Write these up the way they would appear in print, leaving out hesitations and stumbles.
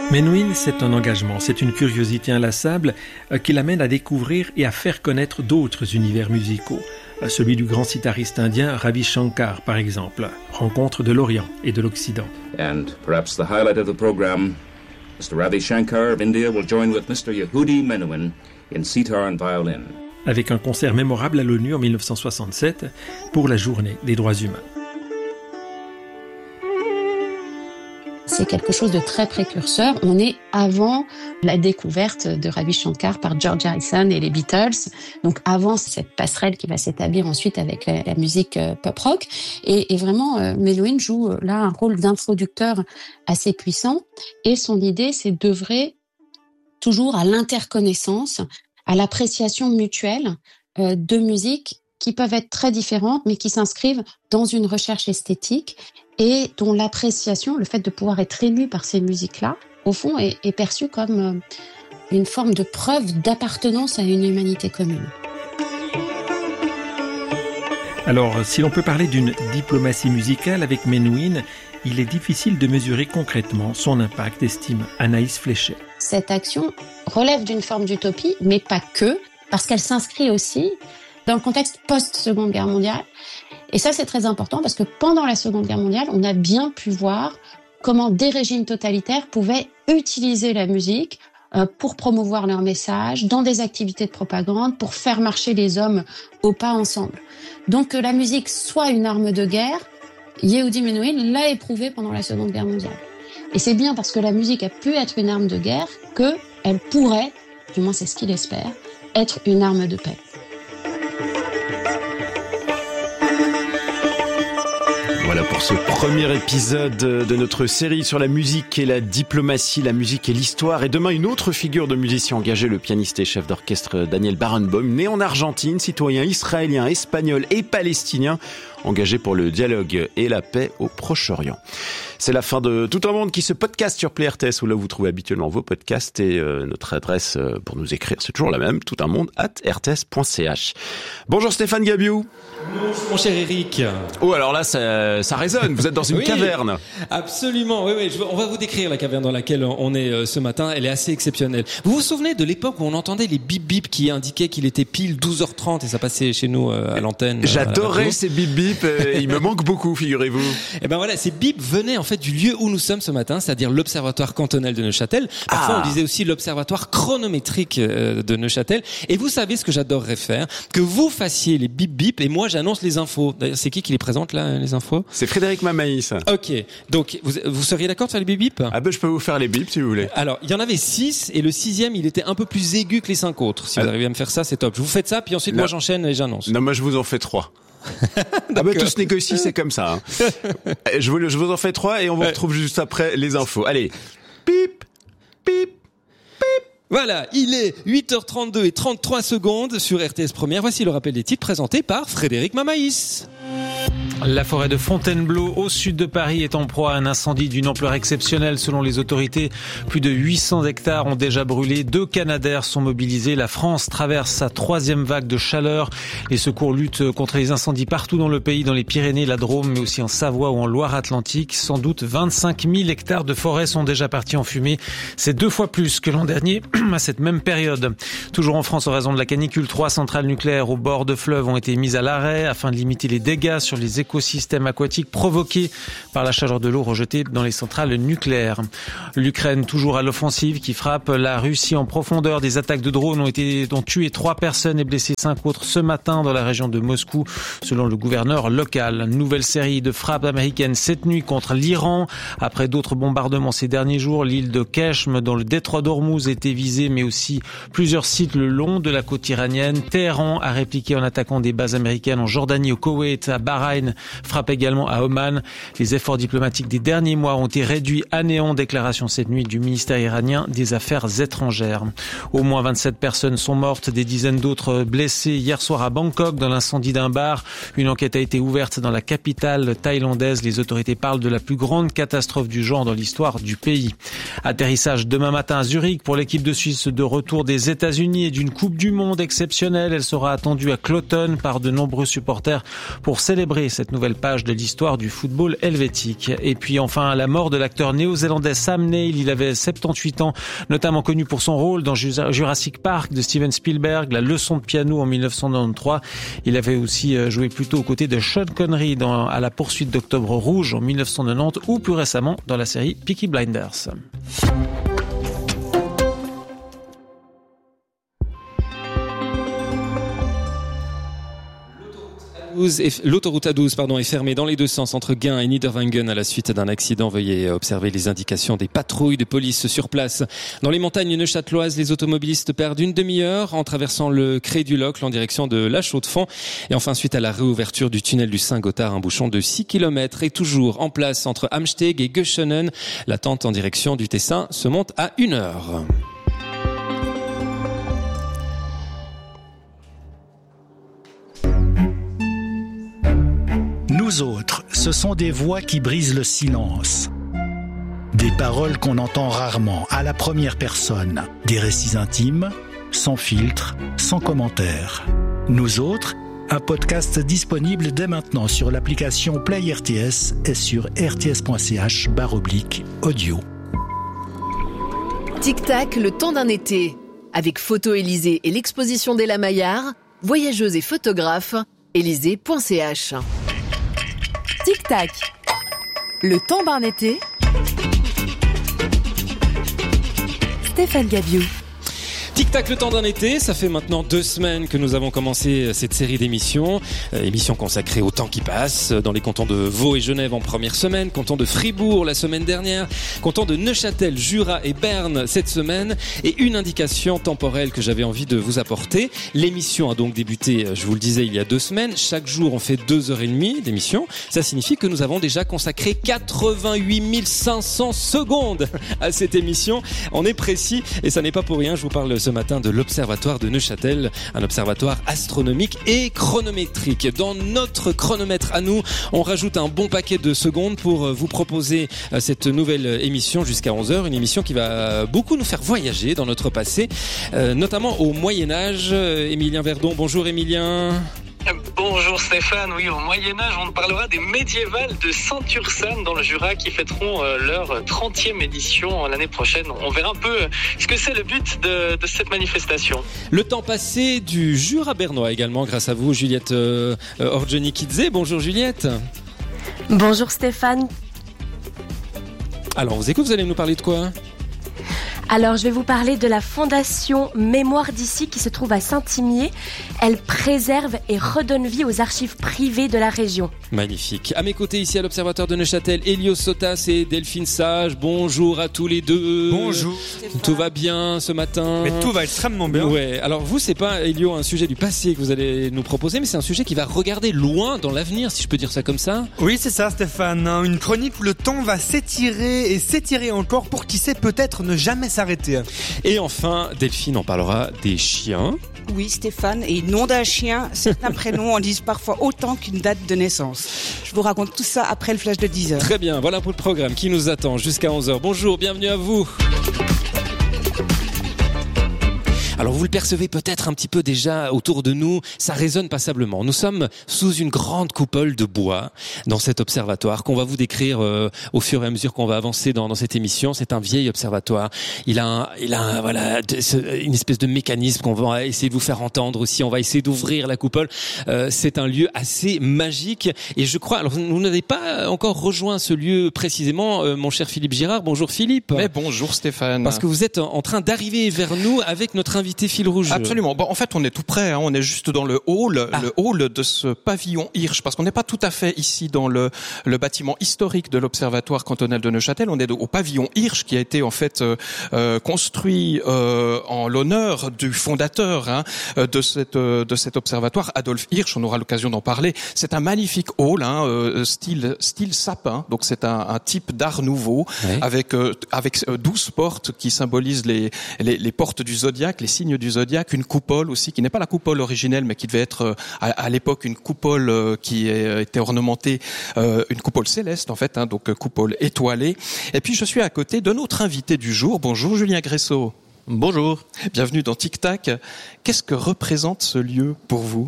Menuhin, c'est un engagement, c'est une curiosité inlassable qui l'amène à découvrir et à faire connaître d'autres univers musicaux. Celui du grand sitariste indien Ravi Shankar, par exemple. Rencontre de l'Orient et de l'Occident. And perhaps the highlight of the program, Mr. Ravi Shankar of India will join with Mr. Yehudi Menuhin in sitar and violin. Avec un concert mémorable à l'ONU en 1967 pour la Journée des droits humains. C'est quelque chose de très précurseur. On est avant la découverte de Ravi Shankar par George Harrison et les Beatles. Donc avant cette passerelle qui va s'établir ensuite avec la musique pop-rock. Et vraiment, Menuhin joue là un rôle d'introducteur assez puissant. Et son idée, c'est d'œuvrer toujours à l'interconnaissance, à l'appréciation mutuelle de musiques qui peuvent être très différentes, mais qui s'inscrivent dans une recherche esthétique et dont l'appréciation, le fait de pouvoir être ému par ces musiques-là, au fond, est perçu comme une forme de preuve d'appartenance à une humanité commune. Alors, si l'on peut parler d'une diplomatie musicale avec Menuhin, il est difficile de mesurer concrètement son impact, estime Anaïs Fléchet. Cette action relève d'une forme d'utopie, mais pas que, parce qu'elle s'inscrit aussi dans le contexte post-Seconde Guerre mondiale. Et ça, c'est très important parce que pendant la Seconde Guerre mondiale, on a bien pu voir comment des régimes totalitaires pouvaient utiliser la musique pour promouvoir leur message dans des activités de propagande, pour faire marcher les hommes au pas ensemble. Donc que la musique soit une arme de guerre, Yehudi Menuhin l'a éprouvé pendant la Seconde Guerre mondiale. Et c'est bien parce que la musique a pu être une arme de guerre qu'elle pourrait, du moins c'est ce qu'il espère, être une arme de paix. Voilà pour ce premier épisode de notre série sur la musique et la diplomatie, la musique et l'histoire. Et demain, une autre figure de musicien engagé, le pianiste et chef d'orchestre Daniel Barenboim, né en Argentine, citoyen israélien, espagnol et palestinien, engagé pour le dialogue et la paix au Proche-Orient. C'est la fin de Tout un monde qui se podcast sur Play RTS, où là vous trouvez habituellement vos podcasts, et notre adresse pour nous écrire, c'est toujours la même, toutunmonde@rts.ch. Bonjour Stéphane Gabiou. Bonjour mon cher Eric. Oh, alors là ça résonne, vous êtes dans une oui, caverne. Absolument, oui, on va vous décrire la caverne dans laquelle on est ce matin, elle est assez exceptionnelle. Vous vous souvenez de l'époque où on entendait les bip bip qui indiquaient qu'il était pile 12h30 et ça passait chez nous à l'antenne. J'adorais ces bip bip, il me manque beaucoup, figurez-vous. Et ben voilà, ces bip venaient en fait du lieu où nous sommes ce matin, c'est-à-dire l'Observatoire cantonal de Neuchâtel. Parfois on disait aussi l'Observatoire chronométrique de Neuchâtel. Et vous savez ce que j'adorerais faire, que vous fassiez les bip bip et moi j'annonce les infos. D'ailleurs, c'est qui les présente là, les infos? C'est Frédéric Mamaïs. Ok, donc vous seriez d'accord de faire les bip bip? Ah ben je peux vous faire les bip si vous voulez. Alors il y en avait 6 et le 6e il était un peu plus aigu que les 5 autres. Si vous arrivez à me faire ça, c'est top. Je vous faites ça puis ensuite moi j'enchaîne et j'annonce. Non, moi je vous en fais 3. Ah bah tout se négocie, c'est comme ça. Hein. Je vous en fais 3 et on vous retrouve juste après les infos. Allez, pip, pip. Voilà, il est 8h32 et 33 secondes sur RTS Première. Voici le rappel des titres présenté par Frédéric Mamaïs. La forêt de Fontainebleau, au sud de Paris, est en proie à un incendie d'une ampleur exceptionnelle. Selon les autorités, plus de 800 hectares ont déjà brûlé. 2 Canadair sont mobilisés. La France traverse sa 3e vague de chaleur. Les secours luttent contre les incendies partout dans le pays, dans les Pyrénées, la Drôme, mais aussi en Savoie ou en Loire-Atlantique. Sans doute 25 000 hectares de forêt sont déjà partis en fumée. C'est 2 fois plus que l'an dernier à cette même période. Toujours en France, en raison de la canicule, 3 centrales nucléaires au bord de fleuves ont été mises à l'arrêt afin de limiter les dégâts sur les écosystèmes aquatiques provoqués par la chaleur de l'eau rejetée dans les centrales nucléaires. L'Ukraine toujours à l'offensive qui frappe la Russie en profondeur. Des attaques de drones ont tué 3 personnes et blessé 5 autres ce matin dans la région de Moscou, selon le gouverneur local. Nouvelle série de frappes américaines cette nuit contre l'Iran. Après d'autres bombardements ces derniers jours, l'île de Keshm dans le détroit d'Ormuz était visée, mais aussi plusieurs sites le long de la côte iranienne. Téhéran a répliqué en attaquant des bases américaines en Jordanie, au Koweït, à Bahreïn, frappe également à Oman. Les efforts diplomatiques des derniers mois ont été réduits à néant. Déclaration cette nuit du ministère iranien des Affaires étrangères. Au moins 27 personnes sont mortes, des dizaines d'autres blessées hier soir à Bangkok dans l'incendie d'un bar. Une enquête a été ouverte dans la capitale thaïlandaise. Les autorités parlent de la plus grande catastrophe du genre dans l'histoire du pays. Atterrissage demain matin à Zurich pour l'équipe de Suisse de retour des États-Unis et d'une Coupe du Monde exceptionnelle. Elle sera attendue à Cloton par de nombreux supporters pour célébrer cette cette nouvelle page de l'histoire du football helvétique. Et puis enfin, la mort de l'acteur néo-zélandais Sam Neill, il avait 78 ans, notamment connu pour son rôle dans Jurassic Park de Steven Spielberg, La leçon de piano en 1993. Il avait aussi joué plutôt aux côtés de Sean Connery dans À la poursuite d'Octobre Rouge en 1990 ou plus récemment dans la série Peaky Blinders. L'autoroute A12 est fermée dans les deux sens entre Gain et Niederwangen à la suite d'un accident. Veuillez observer les indications des patrouilles de police sur place. Dans les montagnes neuchâteloises, les automobilistes perdent une demi-heure en traversant le Cré du Locle en direction de La Chaux-de-Fonds. Et enfin, suite à la réouverture du tunnel du Saint-Gothard, un bouchon de 6 km est toujours en place entre Amsteg et Göschenen. L'attente en direction du Tessin se monte à 1 heure. Nous autres, ce sont des voix qui brisent le silence. Des paroles qu'on entend rarement, à la première personne. Des récits intimes, sans filtre, sans commentaire. Nous autres, un podcast disponible dès maintenant sur l'application Play RTS et sur rts.ch/audio. Tic Tac, le temps d'un été. Avec Photo Élysée et l'exposition d'Ella Maillard, voyageuse et photographe, élysée.ch. Tic Tac, le temps d'un été. Stéphane Gabiou. Tic-tac, le temps d'un été, ça fait maintenant 2 semaines que nous avons commencé cette série d'émissions, émissions consacrées au temps qui passe, dans les cantons de Vaud et Genève en première semaine, canton de Fribourg la semaine dernière, canton de Neuchâtel, Jura et Berne cette semaine, et une indication temporelle que j'avais envie de vous apporter. L'émission a donc débuté, je vous le disais, il y a 2 semaines. Chaque jour, on fait 2h30 d'émission. Ça signifie que nous avons déjà consacré 88 500 secondes à cette émission. On est précis, et ça n'est pas pour rien. Je vous parle ce matin de l'Observatoire de Neuchâtel, un observatoire astronomique et chronométrique. Dans notre chronomètre à nous, on rajoute un bon paquet de secondes pour vous proposer cette nouvelle émission jusqu'à 11h, une émission qui va beaucoup nous faire voyager dans notre passé, notamment au Moyen-Âge. Émilien Verdon, bonjour Émilien. Bonjour Stéphane, oui, au Moyen-Âge, on parlera des médiévales de Saint-Ursanne dans le Jura qui fêteront leur 30e édition l'année prochaine. On verra un peu ce que c'est le but de cette manifestation. Le temps passé du Jura bernois également, grâce à vous, Juliette Orgenikidze. Bonjour Juliette. Bonjour Stéphane. Alors, on vous écoute, vous allez nous parler de quoi ? Alors, je vais vous parler de la Fondation Mémoire d'Issy qui se trouve à Saint-Imier. Elle préserve et redonne vie aux archives privées de la région. Magnifique. À mes côtés, ici à l'Observatoire de Neuchâtel, Elios Sotas et Delphine Sage. Bonjour à tous les deux. Bonjour. Tout va bien ce matin ? Mais tout va extrêmement bien. Ouais. Alors vous, c'est pas, Elio, un sujet du passé que vous allez nous proposer, mais c'est un sujet qui va regarder loin dans l'avenir, si je peux dire ça comme ça. Oui, c'est ça, Stéphane. Une chronique où le temps va s'étirer et s'étirer encore pour, qui sait, peut-être ne jamais s'arrêter. Et enfin, Delphine en parlera des chiens. Oui, Stéphane, et nom d'un chien, certains prénoms en disent parfois autant qu'une date de naissance. Je vous raconte tout ça après le flash de 10h. Très bien, voilà pour le programme qui nous attend jusqu'à 11h. Bonjour, bienvenue à vous. Alors vous le percevez peut-être un petit peu déjà autour de nous, ça résonne passablement. Nous sommes sous une grande coupole de bois dans cet observatoire qu'on va vous décrire au fur et à mesure qu'on va avancer dans cette émission. C'est un vieil observatoire. Il a voilà une espèce de mécanisme qu'on va essayer de vous faire entendre aussi. On va essayer d'ouvrir la coupole. C'est un lieu assez magique et je crois. Alors vous n'avez pas encore rejoint ce lieu précisément, mon cher Philippe Girard. Bonjour Philippe. Mais bonjour Stéphane. Parce que vous êtes en train d'arriver vers nous avec notre invité fil rouge. Absolument. Bon, en fait, on est tout près. On est juste dans le hall de ce pavillon Hirsch, parce qu'on n'est pas tout à fait ici dans le bâtiment historique de l'Observatoire cantonal de Neuchâtel. On est au pavillon Hirsch qui a été en fait construit en l'honneur du fondateur de cet observatoire, Adolf Hirsch. On aura l'occasion d'en parler. C'est un magnifique hall, style sapin. Donc c'est un type d'art nouveau, oui, avec 12 portes qui symbolisent les portes du zodiaque, les signes du zodiaque, une coupole aussi qui n'est pas la coupole originelle mais qui devait être à l'époque une coupole qui était ornementée, une coupole céleste en fait, donc coupole étoilée. Et puis je suis à côté de notre invité du jour. Bonjour Julien Gressot. Bonjour. Bienvenue dans Tic Tac. Qu'est-ce que représente ce lieu pour vous ?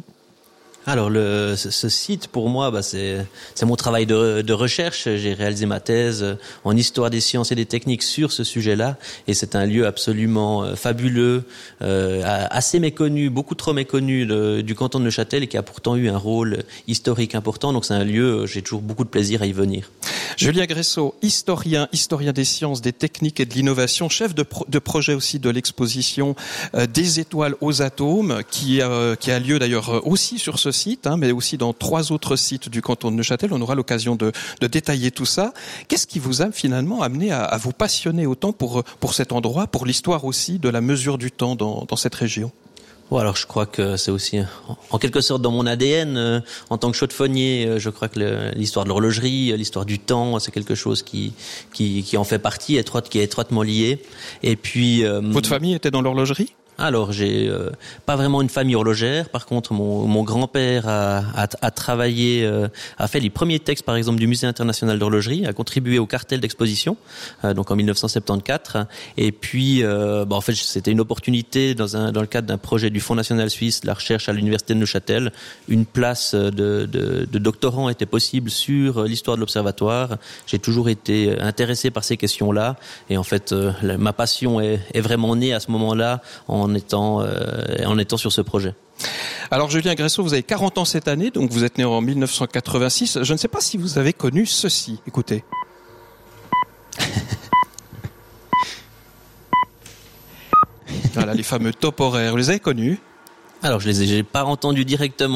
Alors ce site pour moi, c'est mon travail de recherche. J'ai réalisé ma thèse en histoire des sciences et des techniques sur ce sujet-là, et c'est un lieu absolument fabuleux, assez méconnu, beaucoup trop méconnu du canton de Neuchâtel, et qui a pourtant eu un rôle historique important. Donc c'est un lieu, j'ai toujours beaucoup de plaisir à y venir. Julien Gressot, historien des sciences, des techniques et de l'innovation, chef de projet aussi de l'exposition des étoiles aux atomes, qui a lieu d'ailleurs aussi sur ce site, mais aussi dans 3 autres sites du canton de Neuchâtel. On aura l'occasion de détailler tout ça. Qu'est-ce qui vous a finalement amené à vous passionner autant pour cet endroit, pour l'histoire aussi de la mesure du temps dans cette région? Alors je crois que c'est aussi en quelque sorte dans mon ADN en tant que chaudefonnier. Je crois que l'histoire de l'horlogerie, l'histoire du temps, c'est quelque chose qui en fait partie, qui est étroitement lié. Et puis votre famille était dans l'horlogerie? Alors, j'ai pas vraiment une famille horlogère. Par contre, mon grand-père a travaillé, a fait les premiers textes, par exemple, du Musée international d'horlogerie, a contribué au cartel d'exposition, donc en 1974. Et puis, en fait, c'était une opportunité dans le cadre d'un projet du Fonds national suisse de la recherche à l'université de Neuchâtel. Une place de doctorant était possible sur l'histoire de l'observatoire. J'ai toujours été intéressé par ces questions-là. Et en fait, ma passion est vraiment née à ce moment-là en étant sur ce projet. Alors Julien Gressot, vous avez 40 ans cette année, donc vous êtes né en 1986. Je ne sais pas si vous avez connu ceci. Écoutez. Voilà, les fameux top horaires. Vous les avez connus? Alors, j'ai pas entendu directement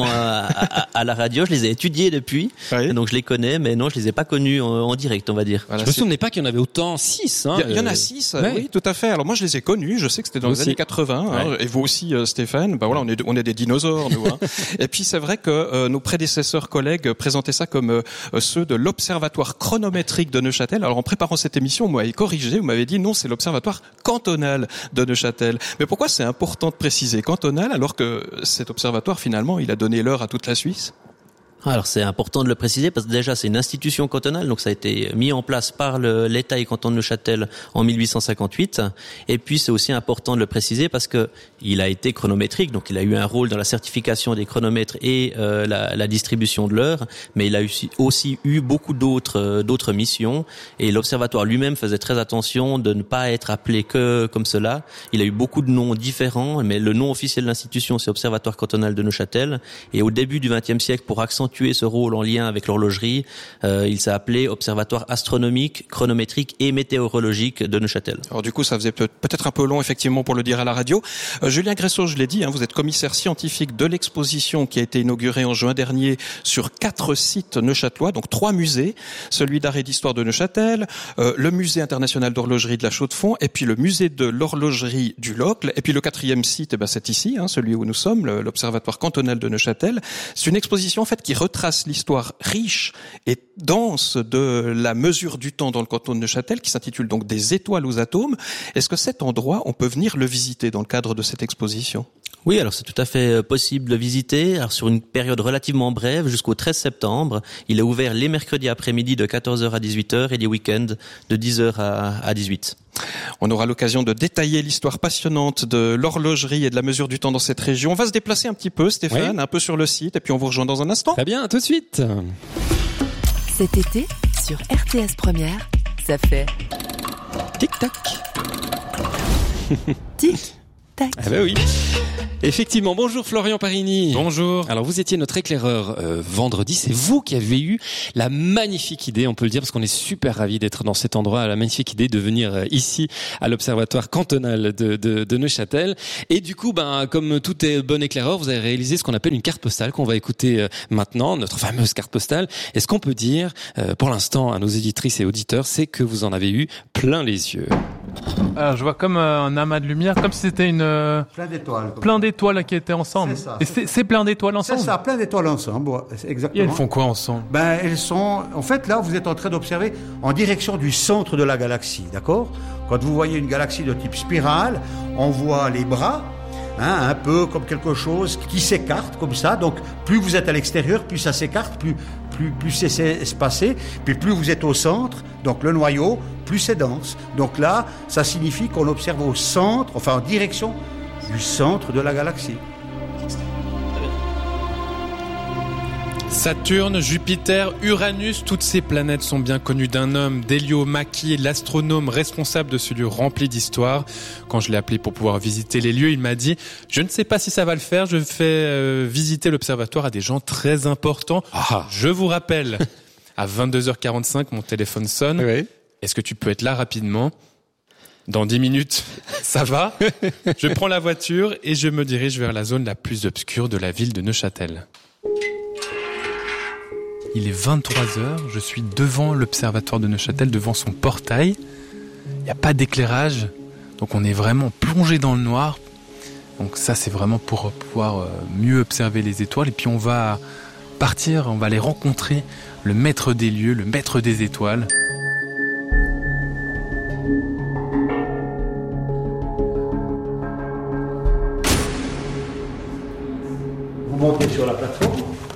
à la radio, je les ai étudiés depuis, donc je les connais, mais non, je les ai pas connus en direct, on va dire. Voilà, je me souvenais pas qu'il y en avait autant, 6. Il y en a 6, oui, tout à fait. Alors moi, je les ai connus, je sais que c'était dans les années 80, et vous aussi, Stéphane. Voilà, on est des dinosaures, nous. Et puis c'est vrai que nos prédécesseurs collègues présentaient ça comme ceux de l'Observatoire chronométrique de Neuchâtel. Alors en préparant cette émission, vous m'avez corrigé, vous m'avez dit non, c'est l'Observatoire cantonal de Neuchâtel. Mais pourquoi c'est important de préciser cantonal alors que cet observatoire, finalement, il a donné l'heure à toute la Suisse? Alors c'est important de le préciser parce que déjà c'est une institution cantonale, donc ça a été mis en place par l'État et canton de Neuchâtel en 1858. Et puis c'est aussi important de le préciser parce que il a été chronométrique, donc il a eu un rôle dans la certification des chronomètres et la distribution de l'heure, mais il a aussi eu beaucoup d'autres missions. Et l'observatoire lui-même faisait très attention de ne pas être appelé que comme cela. Il a eu beaucoup de noms différents, mais le nom officiel de l'institution c'est Observatoire cantonal de Neuchâtel. Et au début du XXe siècle, pour accentuer ce rôle en lien avec l'horlogerie, il s'est appelé Observatoire astronomique, chronométrique et météorologique de Neuchâtel. Alors du coup, ça faisait peut-être un peu long effectivement pour le dire à la radio. Julien Gressot, je l'ai dit, vous êtes commissaire scientifique de l'exposition qui a été inaugurée en juin dernier sur 4 sites neuchâtelois, donc 3 musées, celui d'art et d'histoire de Neuchâtel, le musée international d'horlogerie de la Chaux-de-Fonds, et puis le musée de l'horlogerie du Locle, et puis le 4e site, c'est ici, celui où nous sommes, l'Observatoire cantonal de Neuchâtel. C'est une exposition en fait qui retrace l'histoire riche et dense de la mesure du temps dans le canton de Neuchâtel, qui s'intitule donc des étoiles aux atomes. Est-ce que cet endroit, on peut venir le visiter dans le cadre de cette exposition? Oui, alors c'est tout à fait possible de visiter. Alors sur une période relativement brève, jusqu'au 13 septembre, il est ouvert les mercredis après-midi de 14h à 18h et les week-ends de 10h à 18h. On aura l'occasion de détailler l'histoire passionnante de l'horlogerie et de la mesure du temps dans cette région. On va se déplacer un petit peu, Stéphane, un peu sur le site, et puis on vous rejoint dans un instant. Très bien, à tout de suite. Cet été, sur RTS Première, ça fait... Tic-tac. Tic-tac. Ah bah oui. Effectivement, bonjour Florian Parini. Bonjour. Alors vous étiez notre éclaireur vendredi, c'est vous qui avez eu la magnifique idée, on peut le dire parce qu'on est super ravis d'être dans cet endroit, la magnifique idée de venir ici à l'Observatoire cantonal de Neuchâtel. Et du coup, comme tout est bon éclaireur, vous avez réalisé ce qu'on appelle une carte postale qu'on va écouter maintenant, notre fameuse carte postale. Et ce qu'on peut dire pour l'instant à nos éditrices et auditeurs, c'est que vous en avez eu plein les yeux. Alors je vois comme un amas de lumière, comme si c'était une... Plein d'étoiles qui étaient ensemble. C'est ça. Et c'est plein d'étoiles ensemble. C'est ça, plein d'étoiles ensemble. Exactement. Et elles font quoi ensemble? Elles sont... En fait, là, vous êtes en train d'observer en direction du centre de la galaxie, d'accord? Quand vous voyez une galaxie de type spirale, on voit les bras, un peu comme quelque chose qui s'écarte comme ça. Donc, plus vous êtes à l'extérieur, plus ça s'écarte, plus c'est espacé, puis plus vous êtes au centre, donc le noyau, plus c'est dense. Donc là, ça signifie qu'on observe au centre, enfin en direction du centre de la galaxie. Saturne, Jupiter, Uranus, toutes ces planètes sont bien connues d'un homme, d'Elio Macchi, l'astronome responsable de ce lieu rempli d'histoire. Quand je l'ai appelé pour pouvoir visiter les lieux, il m'a dit « Je ne sais pas si ça va le faire, je fais visiter l'observatoire à des gens très importants. » Je vous rappelle, à 22h45, mon téléphone sonne. Oui. Est-ce que tu peux être là rapidement ? Dans 10 minutes, ça va. Je prends la voiture et je me dirige vers la zone la plus obscure de la ville de Neuchâtel. Il est 23h, je suis devant l'observatoire de Neuchâtel, devant son portail. Il n'y a pas d'éclairage, donc on est vraiment plongé dans le noir. Donc ça, c'est vraiment pour pouvoir mieux observer les étoiles. Et puis on va partir, on va aller rencontrer le maître des lieux, le maître des étoiles. Vous montez sur la plateforme.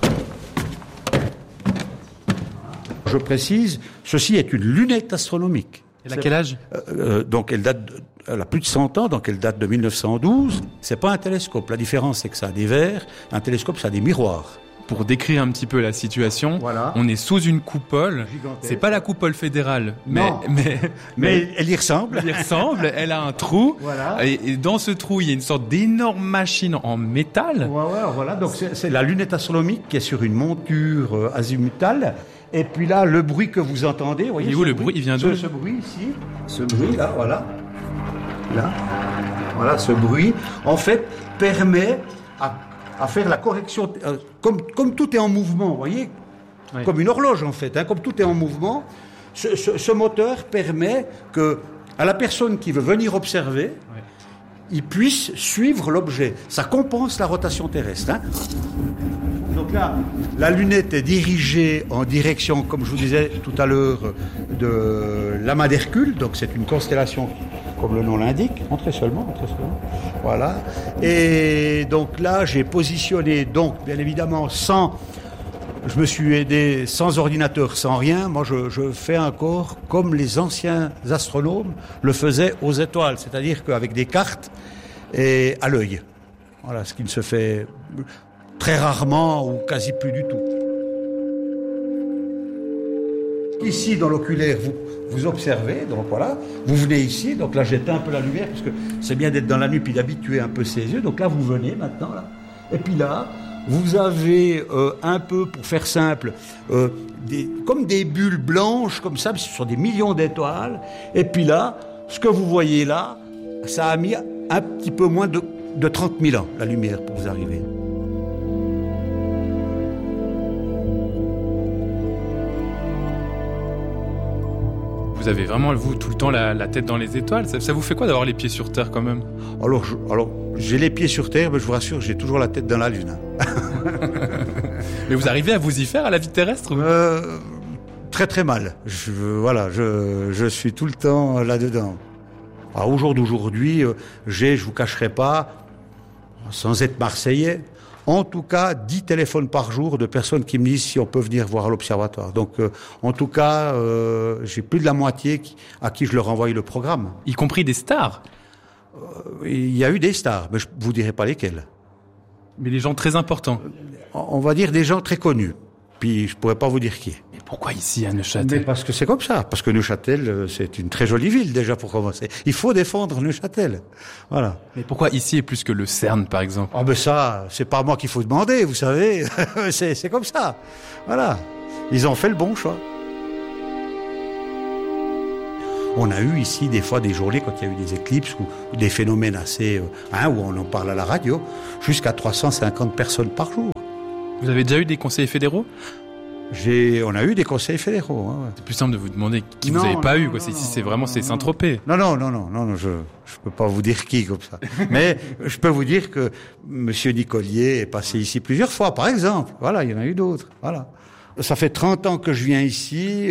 Je précise, ceci est une lunette astronomique. Elle a quel âge ? Donc elle a plus de 100 ans, donc elle date de 1912. C'est pas un télescope. La différence, c'est que ça a des verres. Un télescope, ça a des miroirs. Pour décrire un petit peu la situation, voilà. On est sous une coupole. Gigantesque. C'est pas la coupole fédérale, mais elle y ressemble. Elle y ressemble. Elle a un trou. Voilà. Et dans ce trou, il y a une sorte d'énorme machine en métal. Voilà. Donc c'est la lunette astronomique qui est sur une monture azimutale. Et puis là, le bruit que vous entendez, vous voyez. Et où le bruit, il vient d'où ? Ce bruit ici, ce bruit là, voilà. Là, voilà, ce bruit, en fait, permet à faire la correction, comme tout est en mouvement, vous voyez, oui. Comme une horloge en fait, comme tout est en mouvement, ce moteur permet à la personne qui veut venir observer, oui. Il puisse suivre l'objet. Ça compense la rotation terrestre. Donc là, la lunette est dirigée en direction, comme je vous disais tout à l'heure, de l'amas d'Hercule. Donc c'est une constellation, comme le nom l'indique. Entrez seulement. Voilà. Et donc là, j'ai positionné, donc bien évidemment, je me suis aidé sans ordinateur, sans rien. Moi, je fais encore comme les anciens astronomes le faisaient aux étoiles, c'est-à-dire qu'avec des cartes et à l'œil. Voilà, ce qui ne se fait très rarement ou quasi plus du tout. Ici, dans l'oculaire, vous observez, donc voilà, vous venez ici, donc là j'éteins un peu la lumière, parce que c'est bien d'être dans la nuit puis d'habituer un peu ses yeux, donc là vous venez maintenant, là, et puis là, vous avez un peu, pour faire simple, comme des bulles blanches, comme ça, ce sont des millions d'étoiles, et puis là, ce que vous voyez là, ça a mis un petit peu moins de 30 000 ans, la lumière, pour vous arriver. Vous avez vraiment, vous, tout le temps la tête dans les étoiles. Ça vous fait quoi d'avoir les pieds sur Terre quand même ? Alors, j'ai les pieds sur Terre, mais je vous rassure, j'ai toujours la tête dans la Lune. Mais vous arrivez à vous y faire à la vie terrestre ? Très très mal. Je suis tout le temps là-dedans. Alors, au jour d'aujourd'hui, je vous cacherai pas, sans être marseillais, en tout cas 10 téléphones par jour de personnes qui me disent si on peut venir voir l'observatoire. Donc en tout cas, j'ai plus de la moitié à qui je leur envoie le programme. Y compris des stars ? Il y a eu des stars, mais je vous dirai pas lesquels. Mais des gens très importants ? On va dire des gens très connus. Puis je pourrais pas vous dire qui. Mais pourquoi ici à Neuchâtel ? Mais parce que c'est comme ça. Parce que Neuchâtel, c'est une très jolie ville déjà pour commencer. Il faut défendre Neuchâtel. Voilà. Mais pourquoi ici est plus que le CERN par exemple ? Ah ben ça, c'est pas moi qu'il faut demander, vous savez. c'est comme ça. Voilà. Ils ont fait le bon choix. On a eu ici des fois des journées quand il y a eu des éclipses ou des phénomènes assez, où on en parle à la radio, jusqu'à 350 personnes par jour. Vous avez déjà eu des conseillers fédéraux ? On a eu des conseillers fédéraux. Hein, ouais. C'est plus simple de vous demander qui vous n'avez pas eu. Quoi. Ici, c'est vraiment Saint-Tropez. Non, je peux pas vous dire qui comme ça. Mais je peux vous dire que Monsieur Nicolier est passé ici plusieurs fois, par exemple. Voilà, il y en a eu d'autres. Voilà. Ça fait 30 ans que je viens ici.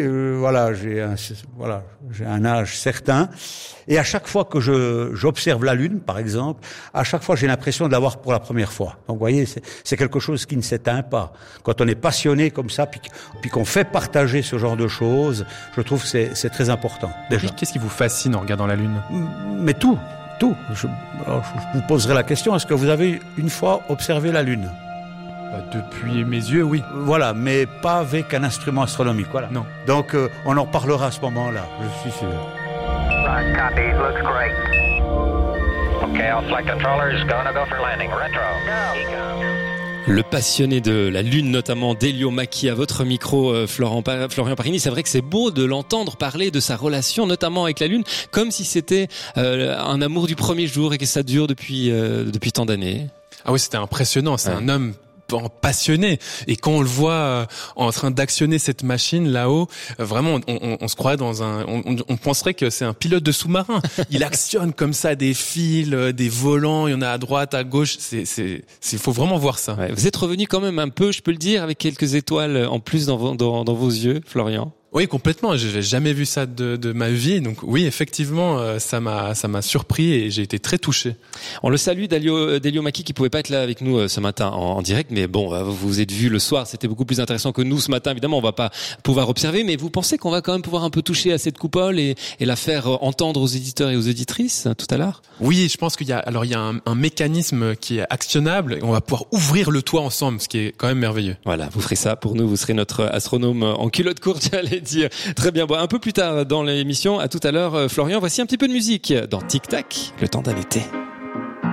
J'ai un âge certain. Et à chaque fois que j'observe la Lune, par exemple, à chaque fois j'ai l'impression de la voir pour la première fois. Donc vous voyez, c'est quelque chose qui ne s'éteint pas. Quand on est passionné comme ça, puis qu'on fait partager ce genre de choses, je trouve que c'est très important. Déjà. Qu'est-ce qui vous fascine en regardant la Lune ? Mais tout. Je vous poserai la question, est-ce que vous avez une fois observé la Lune ? Depuis mes yeux, oui. Voilà, mais pas avec un instrument astronomique, voilà. Non. Donc, on en parlera à ce moment-là, je suis sûr. Right, copy, looks great. Okay, all flight controllers, gonna go for landing. Retro. Go. Le passionné de la Lune, notamment d'Elio Macchi, à votre micro, Florian Parini. C'est vrai que c'est beau de l'entendre parler de sa relation, notamment avec la Lune, comme si c'était un amour du premier jour et que ça dure depuis tant d'années. Ah oui, c'était impressionnant. C'est un homme passionné, et quand on le voit en train d'actionner cette machine là-haut, vraiment on se croirait dans on penserait que c'est un pilote de sous-marin. Il actionne comme ça des fils, des volants, il y en a à droite, à gauche, faut vraiment voir ça. Ouais, vous êtes revenu quand même un peu, je peux le dire, avec quelques étoiles en plus dans vos yeux, Florian. Oui, complètement. J'ai jamais vu ça de ma vie. Donc oui, effectivement, ça m'a surpris et j'ai été très touché. On le salue d'Elio Macchi qui pouvait pas être là avec nous ce matin en direct, mais bon, vous vous êtes vu le soir, c'était beaucoup plus intéressant que nous ce matin. Évidemment, on va pas pouvoir observer, mais vous pensez qu'on va quand même pouvoir un peu toucher à cette coupole et la faire entendre aux éditeurs et aux auditrices tout à l'heure? Oui, je pense qu'il y a un mécanisme qui est actionnable et on va pouvoir ouvrir le toit ensemble, ce qui est quand même merveilleux. Voilà, vous ferez ça pour nous, vous serez notre astronome en culotte courte, j'allais dire. Très bien, bon, un peu plus tard dans l'émission, à tout à l'heure, Florian, voici un petit peu de musique dans Tic Tac, le temps d'un été.